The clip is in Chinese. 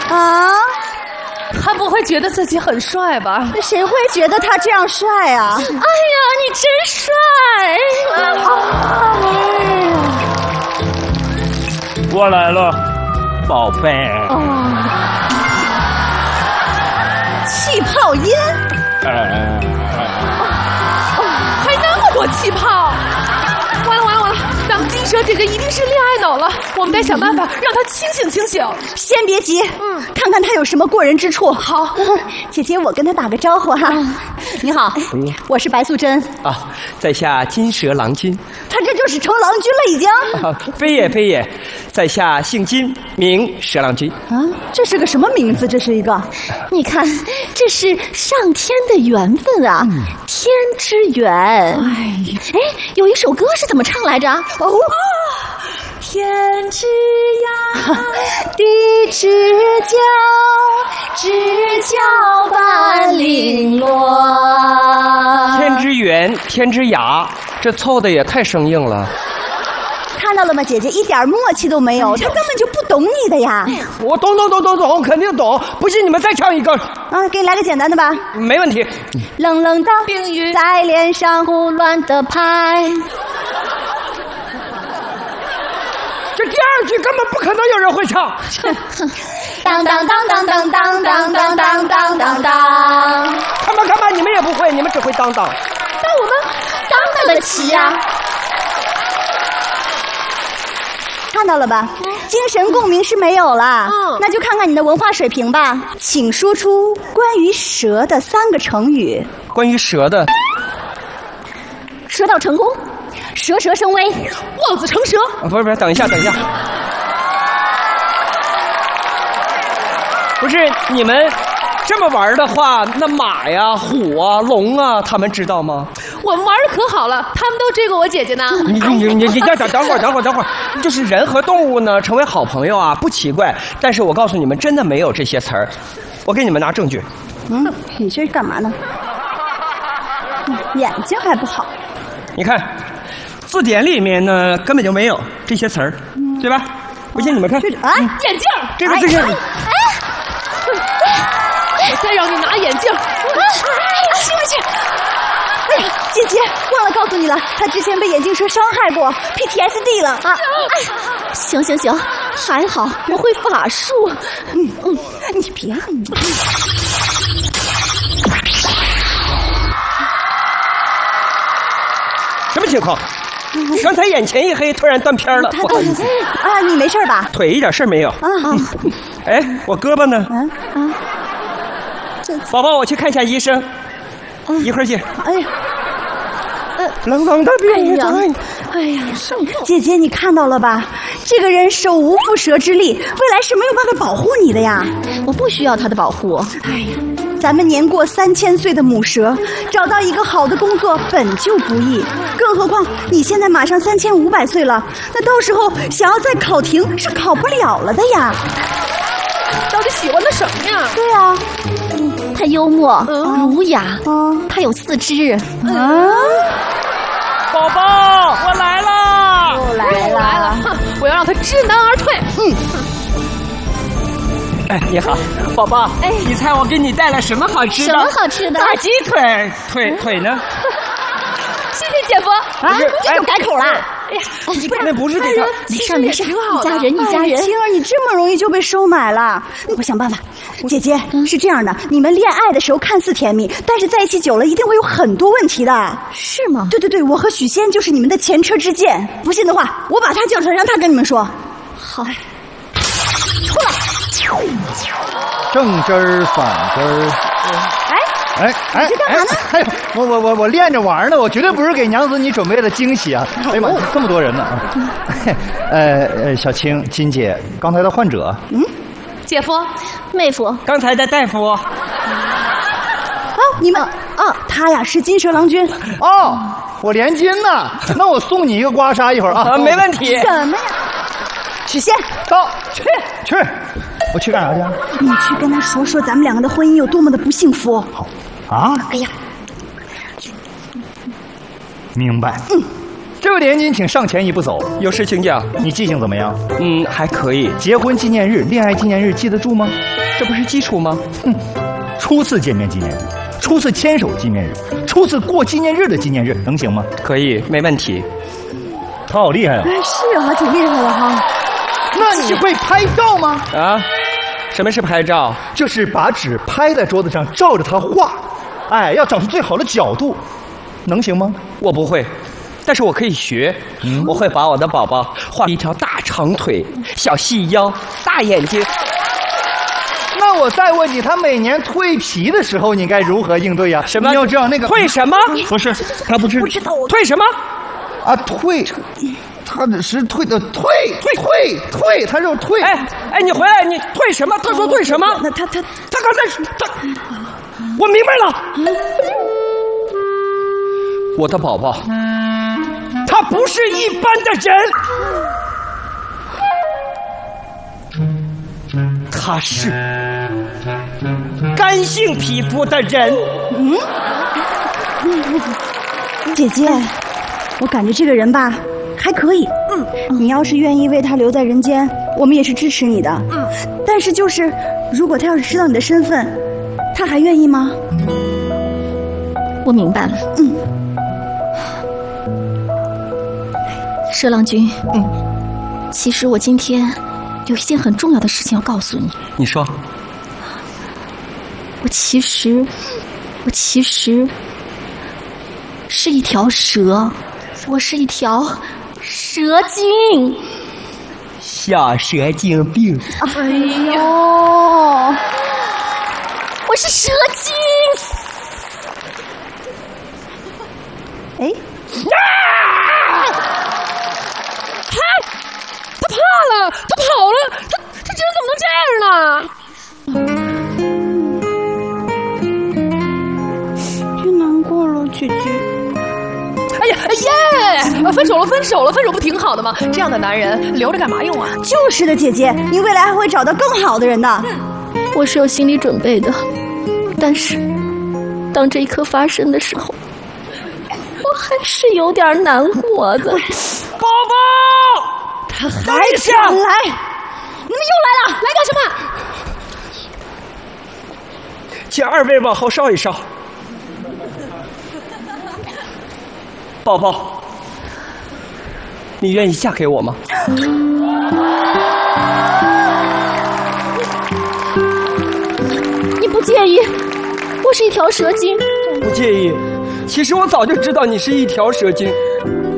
啊？ 他不会觉得自己很帅吧？ 谁会觉得他这样帅啊？ 哎呀，你真帅！ 我来了，宝贝。 气泡烟。 还那么多气泡！完了！咱们金蛇姐姐一定是恋爱脑了，我们得想办法让她清醒。 先别急，看看她有什么过人之处。 好， 姐姐，我跟她打个招呼哈。你好，我是白素贞啊，在下金蛇郎君。 她这就是成郎君了已经。 非也，在下姓金，名蛇郎君。 啊，这是个什么名字？这是一个， 你看，这是上天的缘分啊，天之缘。哎，有一首歌是怎么唱来着？天之涯，地之角，知交半零落。 天之源，天之涯，这凑的也太生硬了。 看到了吗，姐姐一点默契都没有，她根本就不懂你的呀。 我懂，肯定懂。不信你们再唱一个。 啊，给你来个简单的吧。 没问题。 冷冷的冰雨在脸上胡乱的拍。 这第二句根本不可能有人会唱。 当当当当当当当当当当当当。 看吧，你们也不会，你们只会当当。 但我们当得起呀。 看到了吧？精神共鸣是没有了。那就看看你的文化水平吧。请说出关于蛇的3个成语。 关于蛇的， 蛇到成功，蛇蛇生威，望子成蛇。 不是，等一下。不是你们这么玩的话，那马呀、虎啊、龙啊，他们知道吗？ 我们玩的可好了，他们都追过我姐姐呢。 你要等会儿，就是人和动物呢成为好朋友啊，不奇怪。但是我告诉你们，真的没有这些词儿。我给你们拿证据。 你这是干嘛呢？眼睛还不好。 你看，字典里面呢根本就没有这些词儿，对吧？不信你们看。 啊， 眼镜， 这个字是。 我再让你拿眼镜。去不去？ 哎呀，姐姐忘了告诉你了，她之前被眼镜蛇伤害过 ，PTSD 了啊！ 行，还好我会法术。 你别。 什么情况？刚才眼前一黑，突然断片了，不好意思。 啊，你没事吧？ 腿一点事没有。哎，我胳膊呢？宝宝，我去看一下医生。一会儿见。 哎呀， 冷冷的冰雨哎呀，姐姐，你看到了吧？这个人手无缚蛇之力，未来是没有办法保护你的呀。 我不需要他的保护。 哎呀，咱们年过3000岁的母蛇，找到一个好的工作本就不易，更何况你现在马上3500岁了，那到时候想要再考停是考不了了的呀。 到底喜欢他什么呀？ 对啊， 他幽默、儒雅，他有4肢。 宝宝，我来了！ 又来了， 我要让他知难而退。 哎，你好，宝宝。哎，你猜我给你带来什么好吃的？ 什么好吃的？ 大鸡腿，腿呢？ 谢谢姐夫。 这就改口了。 哎呀， 那不是这个。 没事，一家人。青儿，你这么容易就被收买了？我想办法。姐姐，是这样的，你们恋爱的时候看似甜蜜，但是在一起久了一定会有很多问题的。 是吗？ 对，我和许仙就是你们的前车之鉴。不信的话，我把他叫出来，让他跟你们说。 好。 出来。 正汁儿反汁儿。哎， 你这干嘛呢？ 哎，我练着玩呢，我绝对不是给娘子你准备的惊喜啊！哎呀妈，这么多人呢啊！小青、金姐，刚才的患者， 姐夫、妹夫， 刚才的大夫。 你们他呀是金蛇郎君。 我连金呢，那我送你一个刮痧一会儿啊。 没问题。 什么呀？许仙， 到去，我去干啥去？ 你去跟他说咱们2个的婚姻有多么的不幸福。 好啊。 哎呀， 明白。 这位连襟，请上前一步走。 有事请讲。 你记性怎么样？ 还可以。 结婚纪念日、恋爱纪念日记得住吗？ 这不是基础吗？ 初次见面纪念日、初次牵手纪念日、初次过纪念日的纪念日，能行吗？ 可以，没问题。 他好厉害啊！ 是啊，挺厉害的哈。 那你会拍照吗？ 啊？什么是拍照？ 就是把纸拍在桌子上，照着它画。哎，要找出最好的角度，能行吗？ 我不会，但是我可以学。我会把我的宝宝画一条大长腿、小细腰、大眼睛。 那我再问你，他每年蜕皮的时候，你该如何应对呀？ 什么？ 你要知道那个蜕什么？ 不是，他不是不知道我蜕什么？ 啊，蜕，他是蜕的蜕，他就是蜕。 哎，你回来，你蜕什么？他说蜕什么？ 那他刚才我明白了，我的宝宝，他不是一般的人，他是干性皮肤的人。 姐姐，我感觉这个人吧还可以。你要是愿意为他留在人间，我们也是支持你的。但是就是如果他要是知道你的身份，他还愿意吗？ 我明白了。佘郎君，其实我今天有一件很重要的事情要告诉你。 你说。 我其实是一条蛇，我是一条蛇精。 小蛇精病。 哎呦， 我是蛇精。 哎， 他怕了，他跑了，他这人怎么能这样呢？ 别难过了，姐姐。 哎呀，分手了，分手不挺好的吗？这样的男人留着干嘛用啊？ 就是的，姐姐，你未来还会找到更好的人的。 我是有心理准备的，但是当这一刻发生的时候，我还是有点难过的。 宝宝， 他还想来，你们又来了，来干什么？ 请二位往后稍一稍。宝宝，你愿意嫁给我吗？ 你不介意？我是一条蛇精。 不介意。其实我早就知道你是一条蛇精。